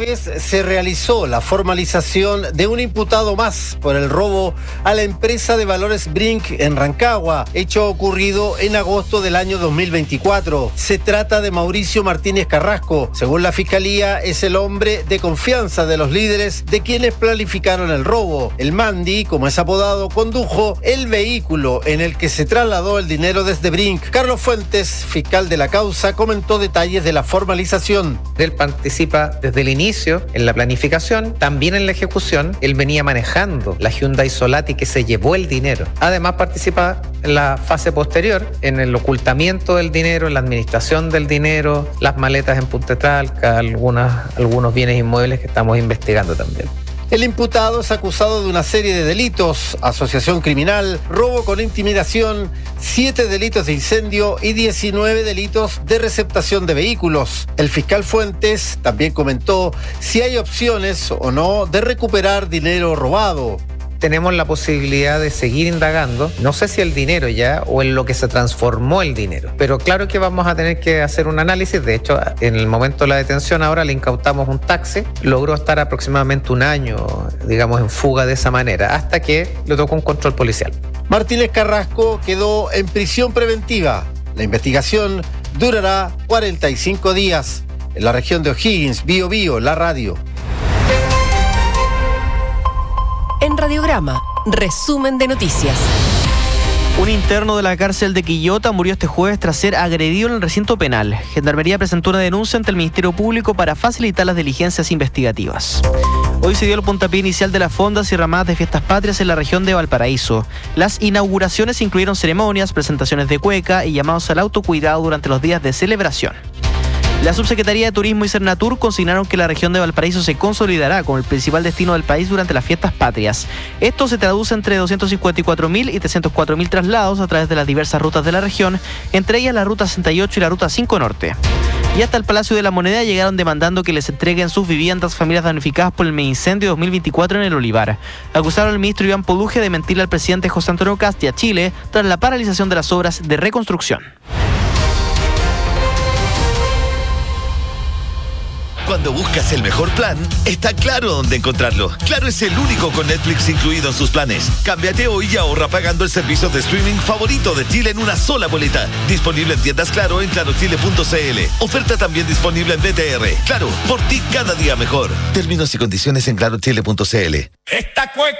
jueves se realizó la formalización de un imputado más por el robo a la empresa de valores Brink en Rancagua, hecho ocurrido en agosto del año 2024. Se trata de Mauricio Martínez Carrasco. Según la Fiscalía, es el hombre de confianza de los líderes de quienes planificaron el robo. El Mandi, como es apodado, condujo el vehículo en el que se trasladó el dinero desde Brink. Carlos Fuentes, fiscal de la causa, comentó detalles de la formalización. Él participa desde el inicio en la planificación, también en la ejecución. Él venía manejando la Hyundai Solati que se llevó el dinero. Además participa en la fase posterior, en el ocultamiento del dinero, en la administración del dinero, las maletas en Punta Talca, algunos bienes inmuebles que estamos investigando también. El imputado es acusado de una serie de delitos: asociación criminal, robo con intimidación, 7 delitos de incendio y 19 delitos de receptación de vehículos. El fiscal Fuentes también comentó si hay opciones o no de recuperar dinero robado. Tenemos la posibilidad de seguir indagando, no sé si el dinero ya o en lo que se transformó el dinero, pero claro que vamos a tener que hacer un análisis. De hecho, en el momento de la detención ahora le incautamos un taxi, logró estar aproximadamente un año, digamos, en fuga de esa manera, hasta que le tocó un control policial. Martínez Carrasco quedó en prisión preventiva. La investigación durará 45 días. En la región de O'Higgins, Biobío, la radio. En Radiograma, resumen de noticias. Un interno de la cárcel de Quillota murió este jueves tras ser agredido en el recinto penal. Gendarmería presentó una denuncia ante el Ministerio Público para facilitar las diligencias investigativas. Hoy se dio el puntapié inicial de las fondas y ramadas de fiestas patrias en la región de Valparaíso. Las inauguraciones incluyeron ceremonias, presentaciones de cueca y llamados al autocuidado durante los días de celebración. La Subsecretaría de Turismo y Cernatur consignaron que la región de Valparaíso se consolidará como el principal destino del país durante las fiestas patrias. Esto se traduce entre 254.000 y 304.000 traslados a través de las diversas rutas de la región, entre ellas la Ruta 68 y la Ruta 5 Norte. Y hasta el Palacio de la Moneda llegaron demandando que les entreguen sus viviendas familias damnificadas por el megaincendio 2024 en el Olivar. Acusaron al ministro Iván Polluge de mentirle al presidente José Antonio Kast y a Chile tras la paralización de las obras de reconstrucción. Cuando buscas el mejor plan, está claro dónde encontrarlo. Claro es el único con Netflix incluido en sus planes. Cámbiate hoy y ahorra pagando el servicio de streaming favorito de Chile en una sola boleta. Disponible en tiendas Claro en clarochile.cl. Oferta también disponible en BTR. Claro, por ti cada día mejor. Términos y condiciones en clarochile.cl. Esta cueca